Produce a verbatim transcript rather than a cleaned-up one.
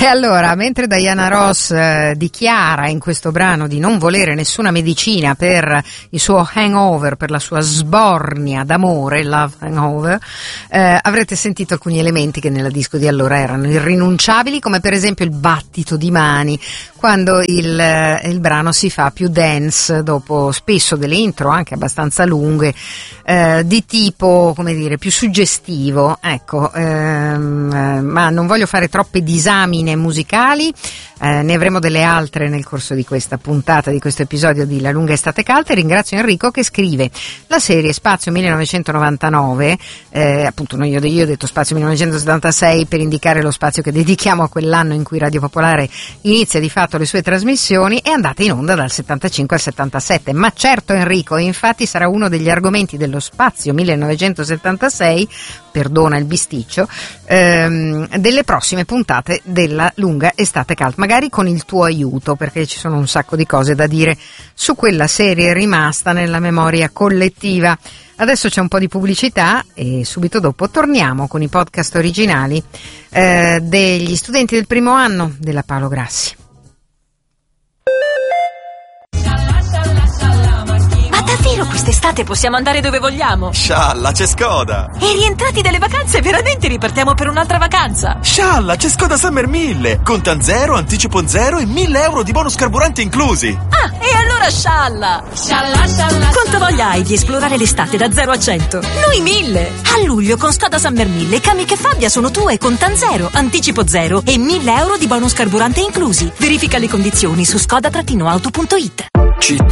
E allora, mentre Diana Ross eh, dichiara in questo brano di non volere nessuna medicina per il suo hangover, per la sua sbornia d'amore, love hangover, eh, avrete sentito alcuni elementi che nella disco di allora erano irrinunciabili, come per esempio il battito di mani, quando il, eh, il brano si fa più dance, dopo spesso delle intro anche abbastanza lunghe, eh, di tipo, come dire, più suggestivo, ecco, ehm, eh, ma non voglio fare troppe disamine musicali, eh, ne avremo delle altre nel corso di questa puntata, di questo episodio di La lunga estate calda. Ringrazio Enrico che scrive: la serie Spazio millenovecentonovantanove, eh, appunto io, io ho detto Spazio millenovecentosettantasei per indicare lo spazio che dedichiamo a quell'anno in cui Radio Popolare inizia di fatto le sue trasmissioni, è andata in onda dal settantacinque al settantasette. Ma certo Enrico, infatti sarà uno degli argomenti dello Spazio millenovecentosettantasei, perdona il bisticcio, ehm, delle prossime puntate della lunga estate calda, magari con il tuo aiuto, perché ci sono un sacco di cose da dire su quella serie rimasta nella memoria collettiva. Adesso c'è un po' di pubblicità e subito dopo torniamo con i podcast originali eh, degli studenti del primo anno della Paolo Grassi. Davvero quest'estate possiamo andare dove vogliamo? Scialla, c'è Skoda! E rientrati dalle vacanze veramente ripartiamo per un'altra vacanza? Scialla, c'è Skoda Summer mille! Contan zero, anticipo zero e mille euro di bonus carburante inclusi! Ah, e allora scialla! Scialla, scialla! Quanta voglia hai di esplorare l'estate da zero a cento? Noi mille! A luglio con Skoda Summer mille, Kamiq e Fabia sono tue con Contan zero, anticipo zero e mille euro di bonus carburante inclusi. Verifica le condizioni su skoda auto punto it. Città